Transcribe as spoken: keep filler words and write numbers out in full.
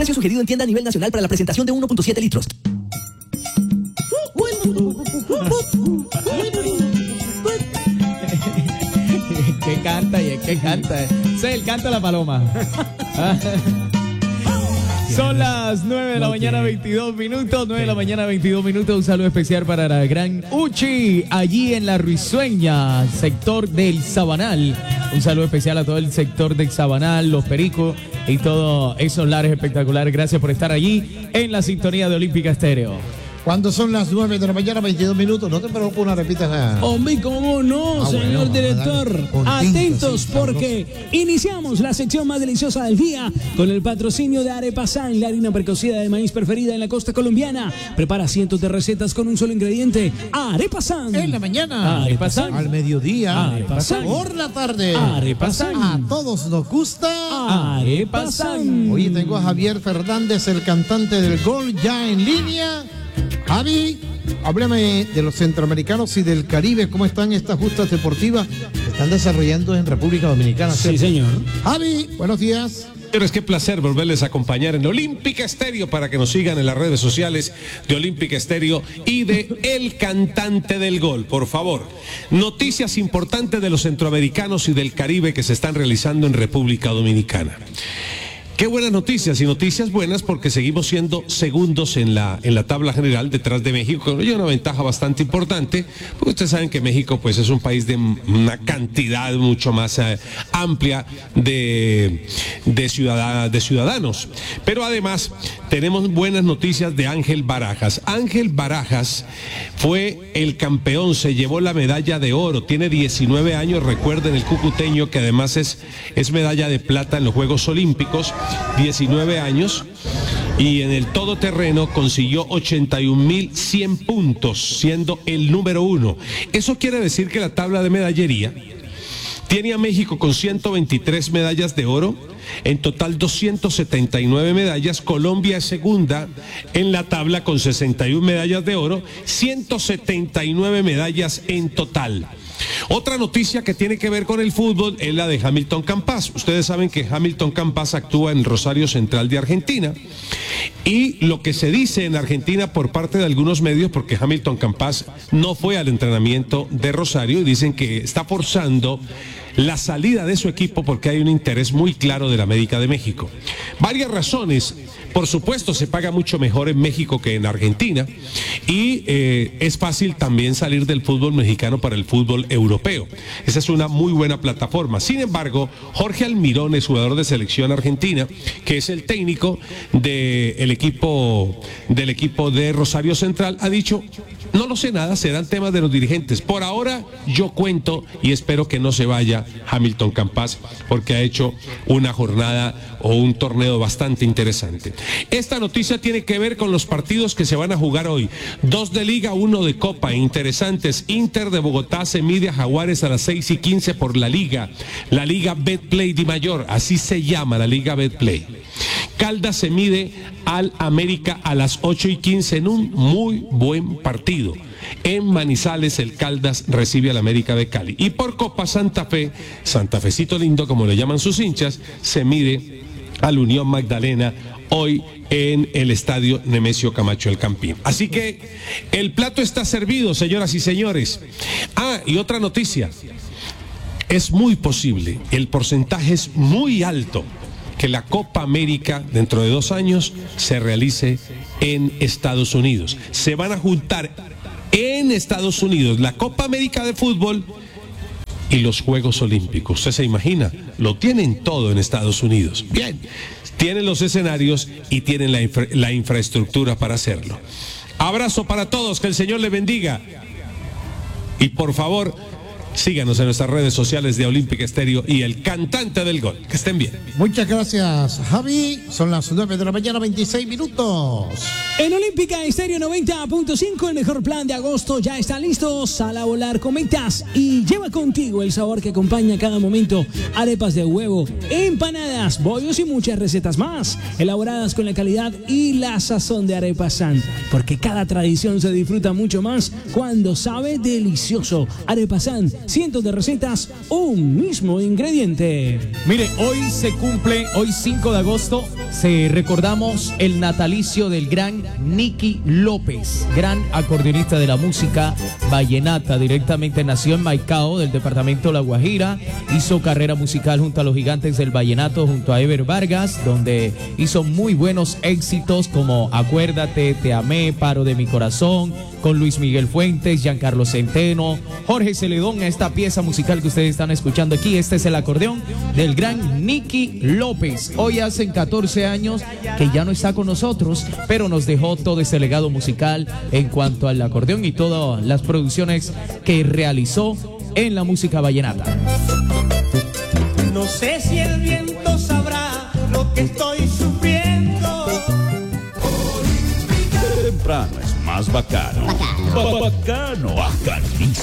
Precio sugerido en tienda a nivel nacional para la presentación de uno punto siete litros. ¿Qué canta y qué canta? Ese es el canto de la paloma. Son las nueve de la mañana, veintidós minutos. nueve de la mañana, veintidós minutos. Un saludo especial para la gran Uchi, allí en la Risueña, sector del Sabanal. Un saludo especial a todo el sector del Sabanal, Los Pericos y todos esos lares espectaculares. Gracias por estar allí en la sintonía de Olímpica Estéreo. Cuando son las nueve de la mañana, veintidós minutos, no te preocupes, una repitas nada. Hombre, ¿cómo no, ah, señor bueno, director? Atentos sí, porque iniciamos la sección más deliciosa del día con el patrocinio de Arepasan, la harina precocida de maíz preferida en la costa colombiana. Prepara cientos de recetas con un solo ingrediente. Arepasan. En la mañana. Arepasan. Al mediodía. Arepasan. Por la tarde. Arepasan. A todos nos gusta. Arepasan. Hoy tengo a Javier Fernández, el cantante del gol, ya en línea. Javi, háblame de los centroamericanos y del Caribe. ¿Cómo están estas justas deportivas que están desarrollando en República Dominicana? Sí, señor. Javi, buenos días. Señores, qué placer volverles a acompañar en Olímpica Estéreo para que nos sigan en las redes sociales de Olímpica Estéreo y de El Cantante del Gol. Por favor, noticias importantes de los centroamericanos y del Caribe que se están realizando en República Dominicana. Qué buenas noticias y noticias buenas porque seguimos siendo segundos en la, en la tabla general detrás de México, que nos lleva una ventaja bastante importante, porque ustedes saben que México pues es un país de una cantidad mucho más eh, amplia de, de, ciudad, de ciudadanos. Pero además tenemos buenas noticias de Ángel Barajas. Ángel Barajas fue el campeón, se llevó la medalla de oro, tiene diecinueve años, recuerden el cucuteño que además es, es medalla de plata en los Juegos Olímpicos. diecinueve años, y en el todoterreno consiguió ochenta y un mil cien puntos, siendo el número uno. Eso quiere decir que la tabla de medallería tiene a México con ciento veintitrés medallas de oro, en total doscientas setenta y nueve medallas. Colombia es segunda en la tabla con sesenta y una medallas de oro, ciento setenta y nueve medallas en total. Otra noticia que tiene que ver con el fútbol es la de Hamilton Campas. Ustedes saben que Hamilton Campas actúa en Rosario Central de Argentina, y lo que se dice en Argentina por parte de algunos medios, porque Hamilton Campas no fue al entrenamiento de Rosario, y dicen que está forzando la salida de su equipo porque hay un interés muy claro de la América de México. Varias razones. Por supuesto, se paga mucho mejor en México que en Argentina, y eh, es fácil también salir del fútbol mexicano para el fútbol europeo. Esa es una muy buena plataforma. Sin embargo, Jorge Almirón es jugador de selección argentina, que es el técnico del equipo, del equipo de Rosario Central, ha dicho: no lo sé nada, serán temas de los dirigentes. Por ahora yo cuento y espero que no se vaya Hamilton Campas, porque ha hecho una jornada o un torneo bastante interesante. Esta noticia tiene que ver con los partidos que se van a jugar hoy. Dos de Liga, uno de Copa, interesantes. Inter de Bogotá se mide a Jaguares a las seis y quince por la Liga. La Liga Betplay de Mayor, así se llama la Liga Betplay. Caldas se mide al América a las ocho y quince en un muy buen partido. En Manizales el Caldas recibe al América de Cali. Y por Copa Santa Fe, Santa Fecito lindo como le llaman sus hinchas, se mide al Unión Magdalena hoy en el estadio Nemesio Camacho El Campín. Así que el plato está servido, señoras y señores. Ah, y otra noticia. Es muy posible, el porcentaje es muy alto, que la Copa América dentro de dos años se realice en Estados Unidos. Se van a juntar en Estados Unidos la Copa América de fútbol y los Juegos Olímpicos. ¿Usted se imagina? Lo tienen todo en Estados Unidos. Bien, tienen los escenarios y tienen la, infra la infraestructura para hacerlo. Abrazo para todos, que el Señor les bendiga. Y por favor, síganos en nuestras redes sociales de Olímpica Estéreo y El Cantante del Gol. Que estén bien. Muchas gracias, Javi. Son las nueve de la mañana, veintiséis minutos. En Olímpica Estéreo noventa punto cinco, el mejor plan de agosto ya está listo. Sal a volar con Metas y lleva contigo el sabor que acompaña cada momento. Arepas de huevo, empanadas, bollos y muchas recetas más, elaboradas con la calidad y la sazón de Arepasan, porque cada tradición se disfruta mucho más cuando sabe delicioso. Arepasan, cientos de recetas, un mismo ingrediente. Mire, hoy se cumple, hoy cinco de agosto, se recordamos el natalicio del gran Nicky López, gran acordeonista de la música vallenata. Directamente nació en Maicao, del departamento La Guajira, hizo carrera musical junto a los gigantes del vallenato, junto a Ever Vargas, donde hizo muy buenos éxitos como Acuérdate, Te amé, Paro de mi corazón, con Luis Miguel Fuentes, Giancarlo Centeno, Jorge Celedón. Esta pieza musical que ustedes están escuchando aquí, este es el acordeón del gran Nicky López. Hoy hacen catorce años que ya no está con nosotros, pero nos dejó todo ese legado musical en cuanto al acordeón y todas las producciones que realizó en la música vallenata. No sé si el viento sabrá lo que estoy sufriendo. Temprano es más bacano. Bacano. Bacano, bacanísimo.